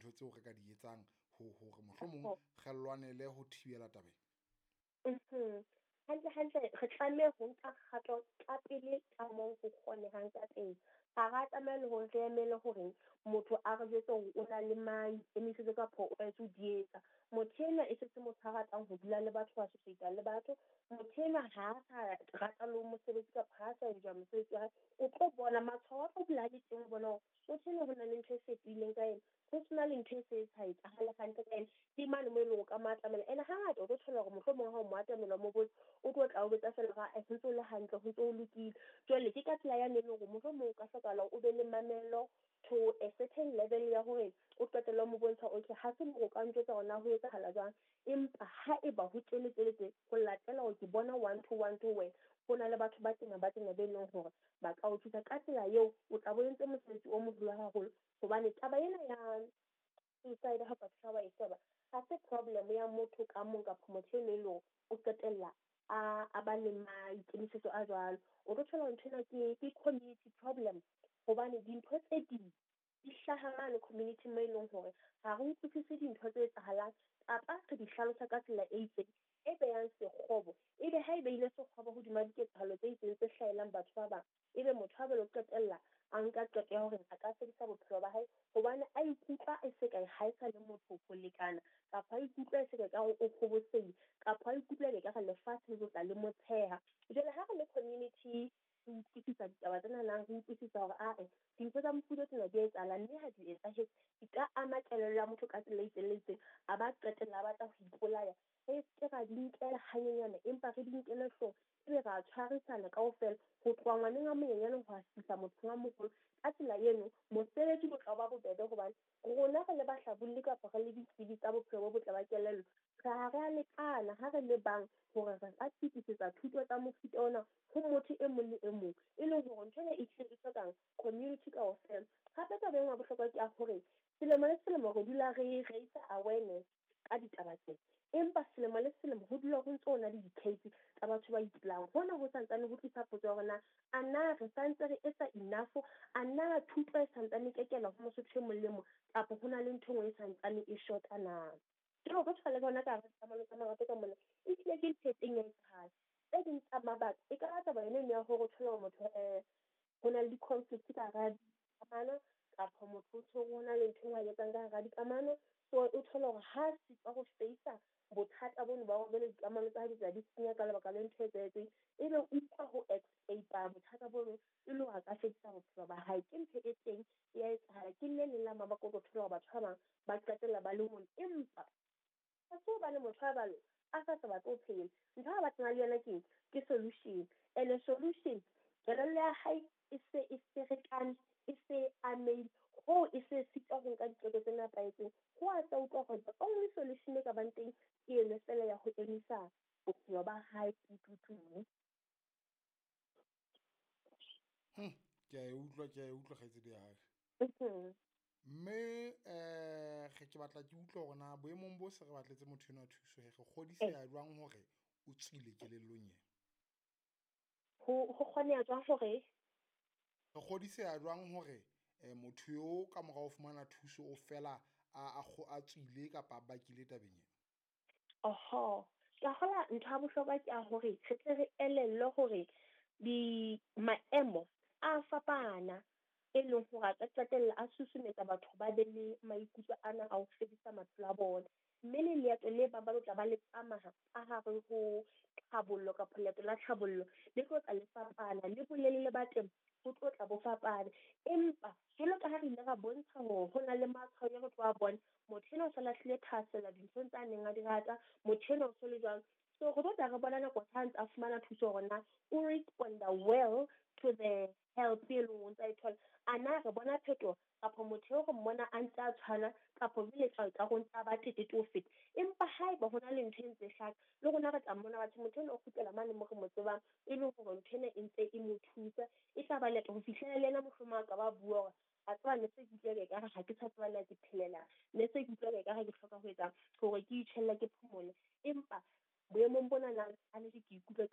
dintho tseo re ka di etsang hore mohlomong re lwanele ho thibela tabeng. Hantle re tlameha ho nka kgato ka pele ka moo ho kgonehang ka teng. Ha ra tlameha le hore re emele hore motho a re jwetse hore o na le maikemisetso kapa o etse di etsa. Motho ena e setse motho a ratang ho dula le batho, ba associate le batho. Motho ena ha a sa rata le mosebetsi kapa ha a sa enjoy mosebetsi wa hae. O tlo bona matshwao a tlo dula le teng, bona hore motho ena ho na le ntho e fetohileng ka ena. Ho sena le ntho e sa etsahale hantle ka ena. Ke mane mo e leng hore ka maatamela ene hangata o tlo thola hore mohlomong ha o mo atamela mo botse o tlo tla o betsa fela ra ho ntso le hantle, ho ntso o lokile. Jwale ke ka tsela yane hore mohlomong o ka hlokahala o be le mamello to a certain level ya hore o qetella mo bontsha okay ha se mo ka ntse ona ho etsahala jwang, empa ha eba ho tsweletse ho latela hore ke bona 1 to 1 to wena ho na le batho ba tena be leng hore ba ka o thusa ka tsela eo. O tla bo entse mosebetsi o moholo haholo hobane taba ena ya suicide ha batho ba e seba ha se problem ya motho ka mong kapa motho e leng o qetella a ba le maikemisetso a jwalo. O tlo thola nthwena ke community problem hobane dintho tse ding di hlaha mane community mo e leng hore ha re utlwisise dintho tse etsahalang kapa re di hlalosa ka tsela e itseng e behang sekgobo. Ebe ha e behile sekgobo hodima diketsahalo tse itseng tse hlahelang batho ba bang, ebe motho a belo qetella a nka qeto ya hore a ka sebedisa bophelo ba hae hobane a ikutlwa e se ka ha e sa le motho ho lekana, kapa a ikutlwa e se ka o kgobotsehile, kapa a ikutlwa e ka lefatshe le tla le motsheha. Jwale ha re le community re utlwisisa ditaba tsena nang re utlwisisa hore dintho tsa mofuta tsena di etsahala, mme ha di etsahetse di ka ama kelello ya motho ka tsela e itseng a ba qetella a batla ho ipolaya. Re ke ra di nkela hanyenyana empa re di nkele hlooho ebe ra tshwarisana kaofela ho tloha ngwaneng a monyenyane ho asisa mothong a moholo. Ka tsela eno mosebetsi bo tla ba bobebe hobane rona re le bahlabolli kapa re le ditsebi tsa bophelo bo botle ba kelello ha re a lekana ha re le bang hore re ka fetisetsa thuto tsa mofuta ona ho motho e mong le e mong, e leng hore ntho ena e tshireletswa community kaofela. Hape ka beng wa bohlokwa ke hore selemo le selemo re dula re raise awareness ka ditaba tsena, empa selemo le selemo ho dula ho ntso ona le di-case tsa batho ba ipelang. Hona ho santsane ho tlisa potso ya hore a na re santse re etsa enough, a na thuto e santsane e kekela ho mosotho e mong le mong kapa ho na le ntho engwe e santsane e shota na. Ke ho tshwana le bona ka re tsamaya ka marato ka mona e tlile ke ntho e teng ya etsahala tse ding tsa mabaka e ka rata ba yone ya hore o thola motho ho na le di-conflict ka hara dikamano kapa motho o tshwere ho na le ntho e etsang ka hara dikamano. So o thola hore ha sitwa ho face-a bothata bono ba hore dikamano tsa hae di senya ka lebaka le ntho e etsahetseng, ebe o utlwa ho escape bothata bono e le hore a ka fedisa bophelo ba hae. Ke ntho e teng ya etsahala, ke le leng la mabaka o thola hore batho ba bang ba qetella ba le mona, empa ha se ba le motho a balo a sa batle ho phela. Ntho ha ba tsena le yona ke solution, and solution kelello ya hae e se e ferekane, e se amehile ho e se sitwa ho nka diqeto tse nepahetseng. Ho a tla utlwa hore the only solution e ka bang teng ke ena fela ya ho emisa bophelo ba hae tututu. Ke a utlwa kgaitsedi ya hae. Mme ke batla ke utlwa hore na boemong bo se re batletse motho enwa thuso re kgodiseha jwang hore o tswile kelellong yena? Ho kgoneha jwang hore re kgodiseha jwang hore motho yo ka mora ho fumana thuso o fela a tswile kapa a bakile tabeng ena? Ka hola ntho ya bohlokwa ke hore re tle re elellwe hore maemo a fapana e leng hore a ka qetella a susumetsa batho ba be le maikutlo ana a ho fedisa maphelo a bona. Mme le leeto le ba tla ba le tsamaya ka hare ho tlhabollo kapa leeto la tlhabollo le tlo tla le fapana, le bolelele ba teng ho tlo tla bo fapana. Empa jwalo ka ha re ile ra bontsha hore ho na le matshwao ya batho ba bona motho enwa o sa lahlile thahasella dinthong tsa neng a di rata, motho enwa o so le jwang. So re tla re bona nako tsa ntse a fumana thuso hore na o responda well to the help e leng hore tsa thola. A na re bona phetoho kapa motho eo re mmona a ntse a tshwana kapa bile tsa go ntse ba tetete ho feta. Empa haeba hona le ntho e ntse hlaka le rona re tla mmona batho motho enwa o kgutlela mane mo re mo tsebang e leng hore ntho ena e ntse e mo thusa. E tla ba leto ho fihlela le ena mohlomong a ka ba bua hore a tswa ne se ke ka re ha ke sa tswa la ke phelela, ne se ke ka re ke hloka ho etsa hore ke itjhella ke phomole. Empa boemong bona na a ne ke ikutlwa